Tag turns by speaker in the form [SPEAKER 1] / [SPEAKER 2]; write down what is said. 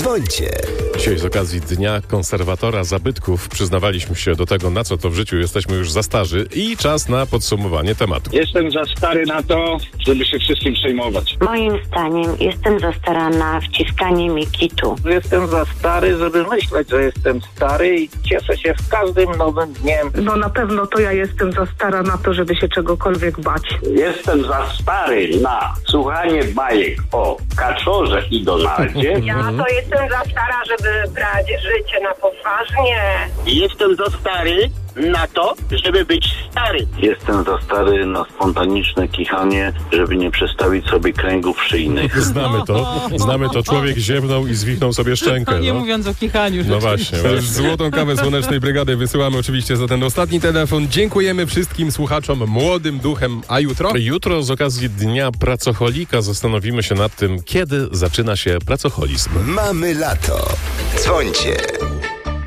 [SPEAKER 1] Dzwońcie.
[SPEAKER 2] Dzisiaj z okazji Dnia Konserwatora Zabytków przyznawaliśmy się do tego, na co to w życiu jesteśmy już za starzy i czas na podsumowanie tematu.
[SPEAKER 3] Jestem za stary na to, żeby się wszystkim przejmować.
[SPEAKER 4] Moim zdaniem jestem za stara na wciskanie mi kitu.
[SPEAKER 5] Jestem za stary, żeby myśleć, że jestem stary i cieszę się z każdym nowym dniem.
[SPEAKER 6] No na pewno to ja jestem za stara na to, żeby się czegokolwiek bać.
[SPEAKER 7] Jestem za stary na słuchanie bajek o Kaczorze i Donaldzie.
[SPEAKER 8] Ja to jestem za stara, żeby brać życie na poważnie.
[SPEAKER 7] Jestem za stary na to, żeby być stary.
[SPEAKER 9] Jestem za stary na spontaniczne kichanie, żeby nie przestawić sobie kręgów szyjnych.
[SPEAKER 2] Znamy to. Człowiek ziemnął i zwichnął sobie szczękę.
[SPEAKER 10] Nie mówiąc o kichaniu.
[SPEAKER 2] No właśnie.
[SPEAKER 11] Złotą kawę Słonecznej Brygady wysyłamy oczywiście za ten ostatni telefon. Dziękujemy wszystkim słuchaczom, młodym duchem. A jutro?
[SPEAKER 2] Jutro z okazji Dnia Pracocholika zastanowimy się nad tym, kiedy zaczyna się pracocholizm.
[SPEAKER 1] Mamy lato. Dzwońcie.